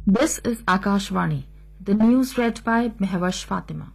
This is Akashvani. The news read by Mehwash Fatima.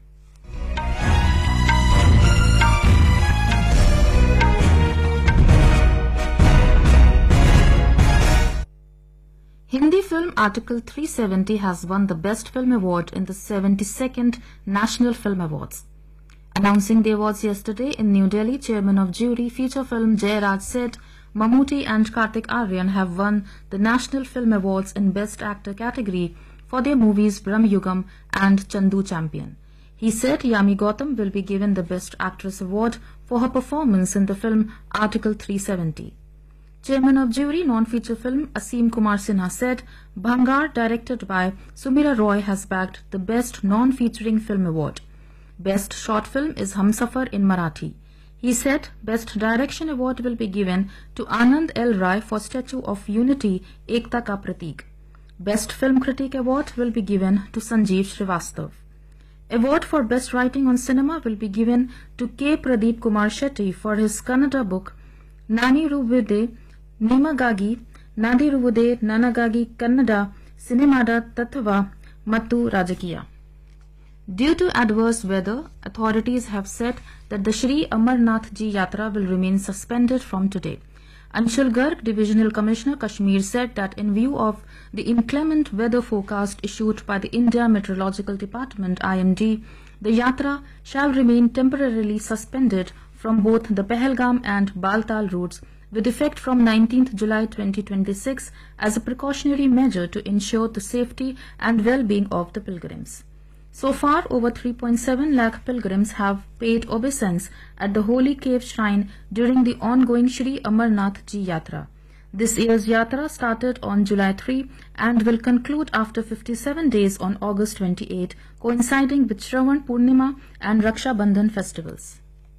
Hindi film Article 370 has won the Best Film Award in the 72nd National Film Awards. Announcing the awards yesterday in New Delhi, Chairman of Jury feature film Jayaraj said Mammootty and Kartik Aaryan have won the National Film Awards in Best Actor category for their movies Brahmayugam and Chandu Champion. He said Yami Gautam will be given the Best Actress Award for her performance in the film Article 370. Chairman of Jury non-feature film Asim Kumar Sinha said Bhangar, directed by Sumira Roy, has bagged the Best Non-Featuring Film Award. Best Short Film is Humsafar in Marathi. He said Best Direction Award will be given to Anand L. Rai for Statue of Unity Ekta Ka Pratik. Best Film Critic Award will be given to Sanjeev Srivastav. Award for Best Writing on Cinema will be given to K. Pradeep Kumar Shetty for his Kannada book Nani Ruvude Nimagagi Nadiruvude Nanagagi Kannada Cinemada Tattva Mattu Rajakiya. Due to adverse weather, authorities have said that the Shri Amarnath Ji Yatra will remain suspended from today. Anshul Garg, Divisional Commissioner, Kashmir, said that in view of the inclement weather forecast issued by the India Meteorological Department (IMD), the Yatra shall remain temporarily suspended from both the Pahalgam and Baltal routes with effect from 19th July 2026 as a precautionary measure to ensure the safety and well-being of the pilgrims. So far, over 3.7 lakh pilgrims have paid obeisance at the Holy Cave Shrine during the ongoing Shri Amarnath Ji Yatra. This year's Yatra started on July 3 and will conclude after 57 days on August 28, coinciding with Shravan Purnima and Raksha Bandhan festivals.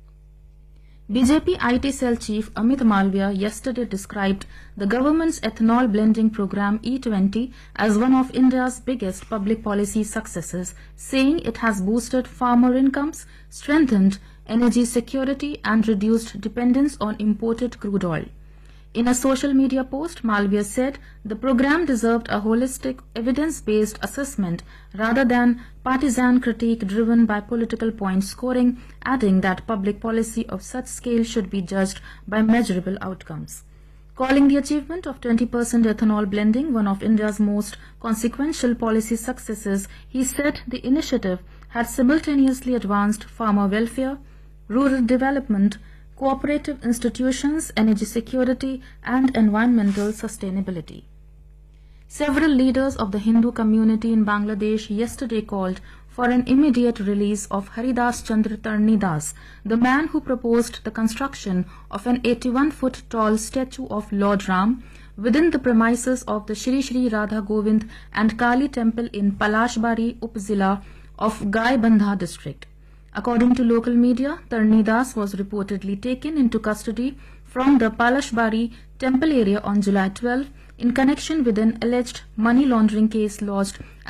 BJP IT Cell Chief Amit Malviya yesterday described the government's ethanol blending program E20 as one of India's biggest public policy successes, saying it has boosted farmer incomes, strengthened energy security and reduced dependence on imported crude oil. In a social media post, Malviya said the program deserved a holistic, evidence-based assessment rather than partisan critique driven by political point scoring, adding that public policy of such scale should be judged by measurable outcomes. Calling the achievement of 20% ethanol blending one of India's most consequential policy successes, he said the initiative had simultaneously advanced farmer welfare, rural development, cooperative institutions, energy security, and environmental sustainability. Several leaders of the Hindu community in Bangladesh yesterday called for an immediate release of Haridas Chandra Tarnidas, the man who proposed the construction of an 81-foot tall statue of Lord Ram within the premises of the Shri Shri Radha Govind and Kali temple in Palashbari Upzila of Gaibandha district. According to local media, Tarnidas was reportedly taken into custody from the Palashbari temple area on July 12 in connection with an alleged money laundering case lodged